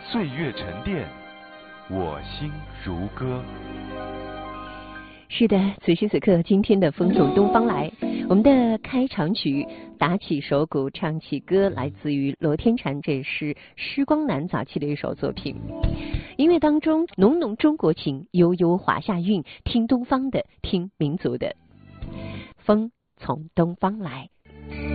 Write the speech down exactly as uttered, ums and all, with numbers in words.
岁月沉淀，我心如歌。 是的，此时此刻，今天的风从东方来，我们的开场曲打起手鼓唱起歌，来自于罗天婵，这是施光南早期的一首作品。音乐当中浓浓中国情，悠悠华夏韵，听东方的，听民族的，风从东方来。